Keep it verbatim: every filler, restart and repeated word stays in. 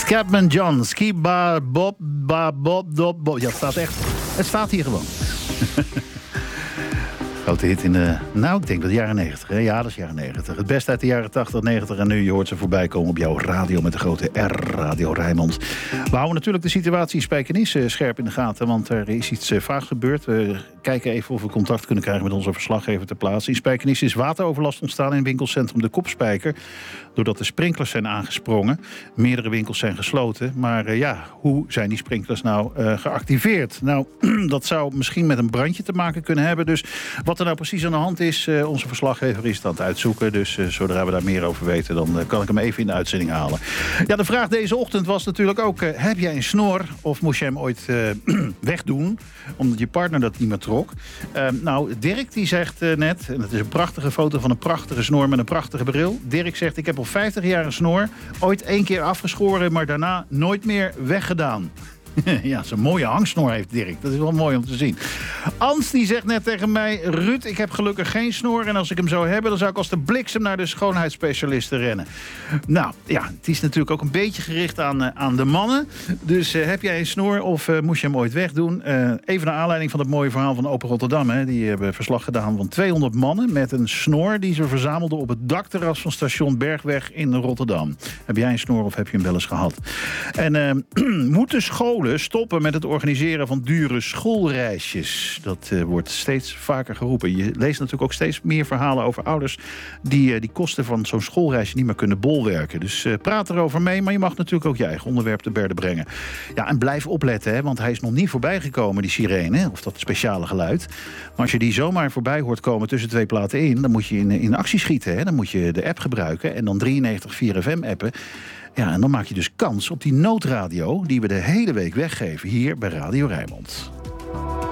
Scatman John, Skiba, Bob, ba, Bob, Dob, Bob. Ja, het staat echt. Het staat hier gewoon. Grote hit in de, nou, ik denk dat de jaren negentig. Hè? Ja, dat is jaren negentig. Het beste uit de jaren tachtig, negentig en nu. Je hoort ze voorbij komen op jouw radio met de grote R, Radio Rijnmond. We houden natuurlijk de situatie in Spijkenisse scherp in de gaten, want er is iets uh, vaag gebeurd. We kijken even of we contact kunnen krijgen met onze verslaggever ter plaatse. In Spijkenisse is wateroverlast ontstaan in het winkelcentrum De Kopspijker, doordat de sprinklers zijn aangesprongen. Meerdere winkels zijn gesloten. Maar uh, ja, hoe zijn die sprinklers nou uh, geactiveerd? Nou, dat zou misschien met een brandje te maken kunnen hebben. Dus wat er nou precies aan de hand is, uh, onze verslaggever is het aan het uitzoeken. Dus uh, zodra we daar meer over weten, dan uh, kan ik hem even in de uitzending halen. Ja, de vraag deze ochtend was natuurlijk ook, uh, heb jij een snor of moest je hem ooit uh, wegdoen, omdat je partner dat niet meer trok? Uh, nou, Dirk die zegt uh, net, en het is een prachtige foto van een prachtige snor met een prachtige bril. Dirk zegt, ik heb al vijftig jaar een snor, ooit één keer afgeschoren, maar daarna nooit meer weggedaan. Ja, zo'n mooie hangsnor heeft Dirk. Dat is wel mooi om te zien. Ans die zegt net tegen mij, Ruud, ik heb gelukkig geen snor en als ik hem zou hebben, dan zou ik als de bliksem naar de schoonheidsspecialisten rennen. Nou, ja, het is natuurlijk ook een beetje gericht aan, uh, aan de mannen. Dus uh, heb jij een snor of uh, moest je hem ooit wegdoen? Uh, even naar aanleiding van het mooie verhaal van Open Rotterdam. Hè. Die hebben verslag gedaan van tweehonderd mannen met een snor die ze verzamelden op het dakterras van station Bergweg in Rotterdam. Heb jij een snor of heb je hem wel eens gehad? En uh, moeten scholen stoppen met het organiseren van dure schoolreisjes? Dat uh, wordt steeds vaker geroepen. Je leest natuurlijk ook steeds meer verhalen over ouders die uh, die kosten van zo'n schoolreisje niet meer kunnen bolwerken. Dus uh, praat erover mee, maar je mag natuurlijk ook je eigen onderwerp te berde brengen. Ja, en blijf opletten, hè, want hij is nog niet voorbij gekomen, die sirene, of dat speciale geluid. Maar als je die zomaar voorbij hoort komen tussen twee platen in, dan moet je in, in actie schieten. Hè. Dan moet je de app gebruiken en dan drieënnegentig vier F M appen. Ja, en dan maak je dus kans op die noodradio die we de hele week weggeven hier bij Radio Rijnmond.